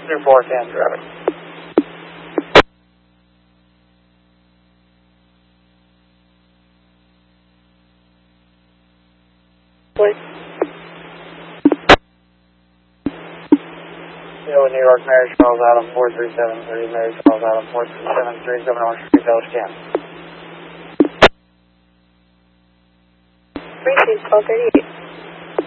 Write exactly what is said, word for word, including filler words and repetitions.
passenger four ten, traffic. Please. Yeah, New York, Mary Charles Adam four three seven three, Mary Charles Adam four three seven three, seven Orange Street, Village ten. Three, twelve thirty-eight.